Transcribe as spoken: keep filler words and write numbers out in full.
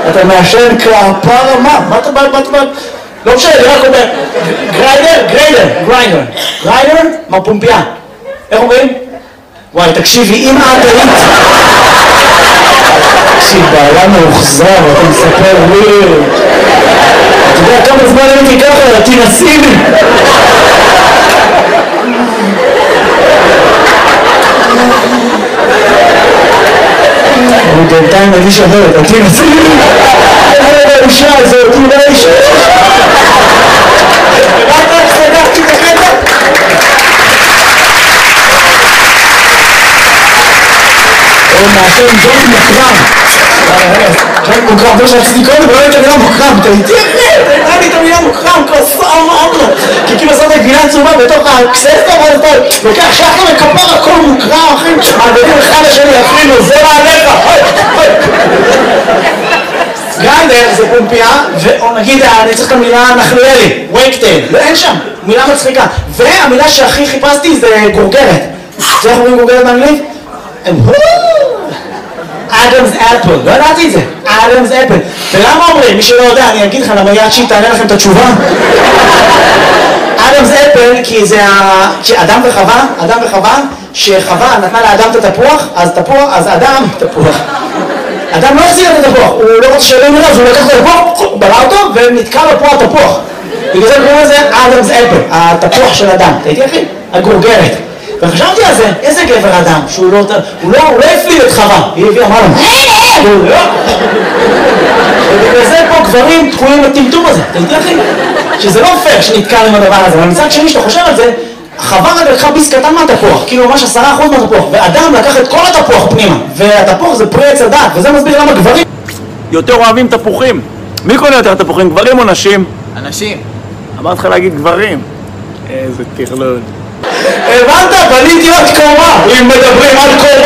אתה מעשן כפרה, מה? מה אתה בא, מה אתה בא? לא משנה, אני רק אומר, גריידר, גריידר, גריידר, גריידר, מפומפיה. איך אומרים? וואי, תקשיבי, אם את היית... תקשיב, בעיה מאוחזר, אתה מספר וויר. אתה יודע כמה זמן הייתי ככה, תנסי לי. אני בינתיים מרגיש אחרת, תנסי לי. אין האישה הזאת, אין האישה. רק רק סגרתי את הקטע. הוא מעשן ג'ון מוקרם. ג'ון מוקרם, זה שעשיתי קודם, לא הייתה מילה מוקרם, אתה איתי אחרי, הייתה לי את המילה מוקרם, כוסה אמרנו. כי כאילו עושה את הגבינה צהובה בתוך הקססטה, ואז אתה לוקח שחר וכפר הכל מוקרם, אחי, מעבירים אחד לשני, אפילו, זה מעליך, גריידר זה פומפיה, או נגיד, אני צריך את המילה נחלואלי, וייקטייל, אין שם, מילה מצחיקה. והמילה שהכי חיפשתי זה גורגרת. זה איך אומרים גורגרת באנגלית? אדמס אפל, לא ידעתי את זה, אדמס אפל. ולמה אומרים? מי שלא יודע, אני אגיד לך, למה יד שהיא תענה לכם את התשובה. אדמס אפל, כי זה אדם וחווה, אדם וחווה, שחווה נתנה לאדם את התפוח, אז תפוח, אז אדם, תפוח. אדם לא החזיר את התפוח, הוא לא רוצה שלא נראה, אז הוא לקח את התפוח, בלע אותו, ונתקע לו פה התפוח. בגלל זה קוראים לזה אדמס אפל, התפוח של אדם. תהייתי אחי? הגורגרת. וחשבתי על זה, איזה גבר אדם, שהוא לא, הוא לא, הוא לא הפליל את חווה, היא הביאה, אמרה לו, הוא לא. ובגלל זה פה גברים תקועים בטמטום הזה, תהייתי אחי? שזה לא פייר שנתקע עם הדבר הזה, אבל מצד שני שאתה חושב על זה, חווה רק לקחה ביס קטן מהתפוח, כאילו ממש עשרה אחוז מהתפוח, ואדם לקח את כל התפוח פנימה, והתפוח זה פרי עץ הדעת, וזה מסביר למה גברים יותר אוהבים תפוחים. מי קונה יותר תפוחים, גברים או נשים? אנשים. אמרת לך להגיד גברים. איזה תכלול. הבנת? בניתי עוד קומה, אם מדברים על קומה.